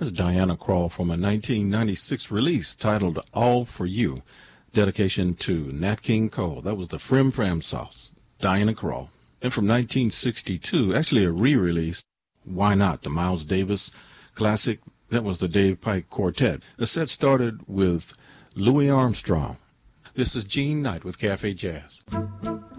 This is Diana Krall from a 1996 release titled All For You, dedication to Nat King Cole. That was the Frim Fram Sauce, Diana Krall. And from 1962, actually a re-release, Why Not, the Miles Davis classic. That was the Dave Pike Quartet. The set started with Louis Armstrong. This is Gene Knight with Cafe Jazz.